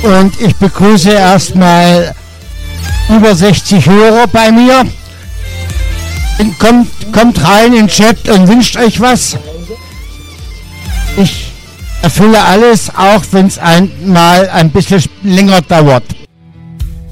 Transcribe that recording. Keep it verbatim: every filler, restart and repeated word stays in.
und ich begrüße erstmal über sechzig Hörer bei mir. Kommt, kommt rein in den Chat und wünscht euch was. Ich erfülle alles, auch wenn es einmal ein bisschen länger dauert.